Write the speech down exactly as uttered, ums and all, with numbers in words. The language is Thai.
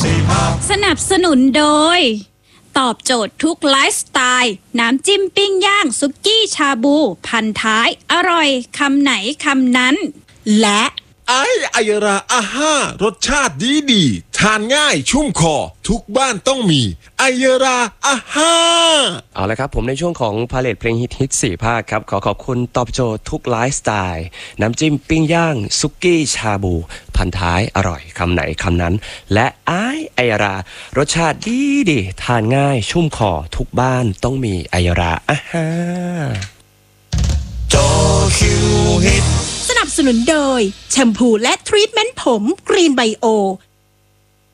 สนับสนุนโดยตอบโจทย์ทุกไลฟ์สไตล์น้ำจิ้มปิ้งย่างซุกี้ชาบูพันท้ายอร่อยคำไหนคำนั้นและไอไอราอาห้ารสชาติดีดีทานง่ายชุ่มคอทุกบ้านต้องมีไอราอาห้าเอาละครับผมในช่วงของพาเลทเพลงฮิตฮิตสี่ภาคครับขอขอบคุณตอบโจทย์ทุกไลฟ์สไตล์น้ำจิ้มปิ้งย่างซุกี้ชาบูพันท้ายอร่อยคำไหนคำนั้นและไอไอรารสชาติดีดีทานง่ายชุ่มคอทุกบ้านต้องมีไอราอาห้าโตคิวฮิตสนับสนุนโดยแชมพูและทรีทเมนต์ผมกรีนไบโอ